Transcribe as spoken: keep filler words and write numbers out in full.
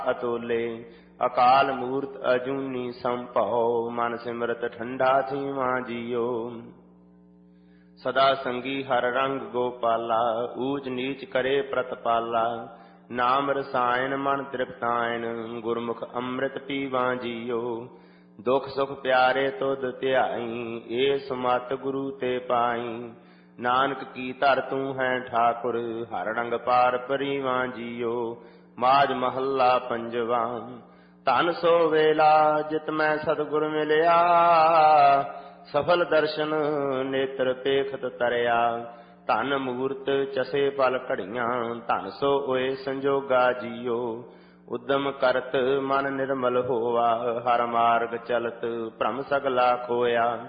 ਅਤੋਲੇ ਅਕਾਲ ਮੂਰਤ ਅਜੂਨੀ ਸੰਭਉ ਮਨ ਸਿਮਰਤ ਠੰਡਾ ਥੀਵਾ ਜੀਓ। ਸਦਾ ਸੰਗੀ ਹਰ ਰੰਗ ਗੋਪਾਲਾ ਊਚ ਨੀਚ ਕਰੇ ਪ੍ਰਤਪਾਲਾ। ਨਾਮ ਰਸਾਇਣ ਮਨ ਤ੍ਰਿਪਤਾਇਣ ਗੁਰਮੁਖ ਅੰਮ੍ਰਿਤ ਪੀਵਾ ਜੀਓ। ਦੁਖ ਸੁਖ ਪਿਆਰੇ ਤੁਧ ਧਿਆਈ ਏ ਸੁਮਤ ਗੁਰੂ ਤੇ ਪਾਈ। ਨਾਨਕ ਕੀ ਧਰ ਤੂੰ ਹੈ ਠਾਕੁਰ ਹਰ ਰੰਗ ਪਾਰ ਪਰੀਵਾ ਜੀਓ। ਮਾਝ ਮਹੱਲਾ ਪੰਜਵਾ। ਧਨ ਸੋ ਵੇਲਾ ਜਿਤ ਮੈਂ ਸਤਿਗੁਰ ਮਿਲਿਆ। ਸਫਲ ਦਰਸ਼ਨ ਨੇਤਰ ਪੇਖਤ ਤਰਿਆ। ਧਨ ਮੂਰਤ ਚਸੇ ਪਲ ਘੜੀਆਂ ਧਨ ਸੋ ਹੋਏ ਸੰਜੋਗਾ ਜੀਓ। ਉਦਮ ਕਰਤ ਮਨ ਨਿਰਮਲ ਹੋਆ ਹਰ ਮਾਰਗ ਚਲਤ ਭ੍ਰਮ ਸਗਲਾ ਖੋਇਆ।